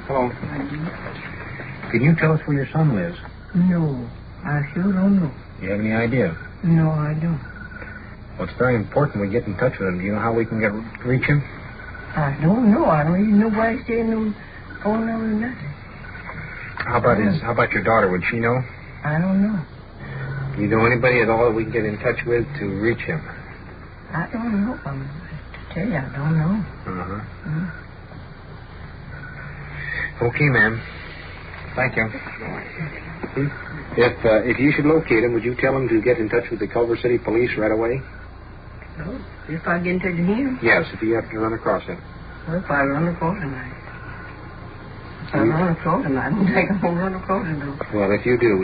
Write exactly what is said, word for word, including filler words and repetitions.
Hello. I do. Can you tell us where your son lives? No, I sure don't know. Do you have any idea? No, I don't. Well, it's very important we get in touch with him. Do you know how we can get reach him? I don't know. I don't even know why he's saying no phone number or nothing. How about his? How about your daughter? Would she know? I don't know. Do you know anybody at all that we can get in touch with to reach him? I don't know. I'm, to tell you, I don't know. Uh-huh. Mm. Okay, ma'am. Thank you. If uh, if you should locate him, would you tell him to get in touch with the Culver City Police right away? Oh, if I get in touch with him? Yes, if you happen to run across him. Well, if I run across him, I... If I run across him, I don't think I'm going to run across him, though. Well, if you do,